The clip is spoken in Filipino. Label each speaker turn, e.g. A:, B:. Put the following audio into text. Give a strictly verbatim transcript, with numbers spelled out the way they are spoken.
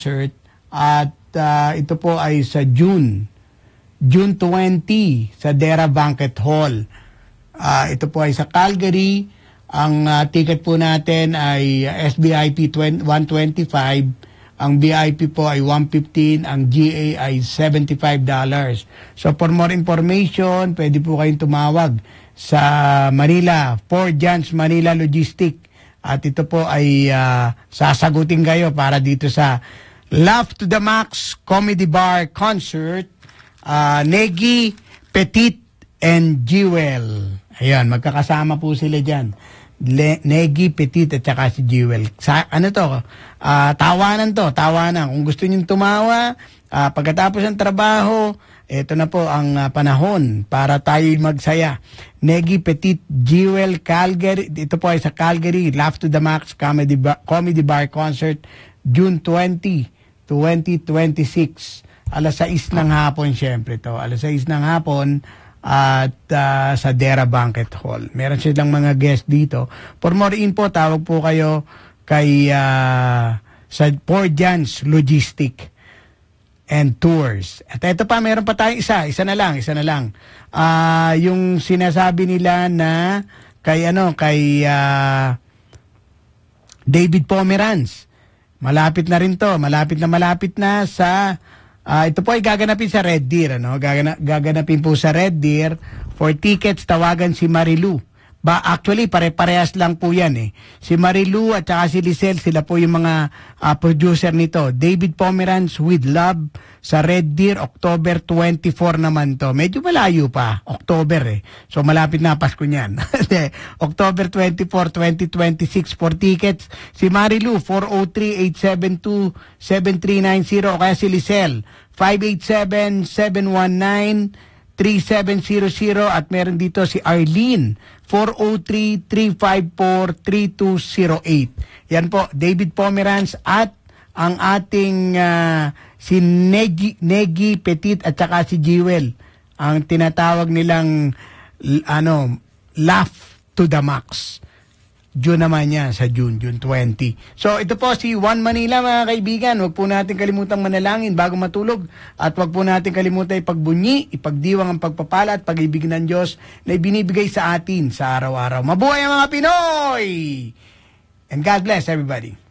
A: concert at uh, ito po ay sa June. June twentieth sa Dera Banquet Hall. Uh, ito po ay sa Calgary. Ang uh, ticket po natin ay uh, S V I P one twenty-five. Ang V I P po ay one fifteen. Ang G A ay seventy-five dollars. So for more information, pwede po kayong tumawag sa Manila, Four Jans Manila Logistic. At ito po ay uh, sasagutin kayo para dito sa Laugh to the Max Comedy Bar Concert. Uh, Negi, Petit, and Jewel. Ayan, magkakasama po sila dyan. Le, Negi, Petit, at saka si Jewel. Sa, ano to? Uh, tawanan to, tawanan. Kung gusto nyo tumawa, uh, pagkatapos ng trabaho, ito na po ang uh, panahon para tayo magsaya. Negi, Petit, Jewel, Calgary. Ito po ay sa Calgary, Laugh to the Max Comedy Bar, Comedy Bar Concert, June twentieth, twenty twenty-six. Alas sais ng hapon, syempre to. Alas sais ng hapon at uh, sa Dera Banquet Hall. Meron silang mga guest dito. For more info, tawag po kayo kay uh, sa Four Jans Logistic and Tours. At ito pa, meron pa tayong isa. Isa na lang, isa na lang. Uh, yung sinasabi nila na kay ano, kay uh, David Pomeranz. Malapit na rin to. Malapit na malapit na sa Uh, ito po ay gaganapin sa Red Deer. Ano? Gagana, gaganapin po sa Red Deer. For tickets, tawagan si Marilu. Ba, actually, pare-parehas lang po yan eh. Si Marilu at saka si Lisel, sila po yung mga uh, producer nito. David Pomeranz with Love sa Red Deer, October twenty-four naman to. Medyo malayo pa, October eh. So malapit na Pasko niyan. October twenty-four, twenty twenty-six for tickets. Si Marilu, four oh three, eight seven two, seven three nine zero. Kaya si Lisel, five eight seven, seven one nine, three seven zero zero. At meron dito si Arlene, four oh three, three five four, three two zero eight. Yan po, David Pomeranz at ang ating uh, si Negi, Negi, Petit at saka si Jewel. Ang tinatawag nilang ano, Laugh to the Max. June naman yan, sa June, June twentieth. So ito po si One Manila mga kaibigan. Huwag po natin kalimutang manalangin bago matulog. At huwag po natin kalimutan ipagbunyi, ipagdiwang ang pagpapala at pag-ibig ng Diyos na ibinibigay sa atin sa araw-araw. Mabuhay ang mga Pinoy! And God bless everybody.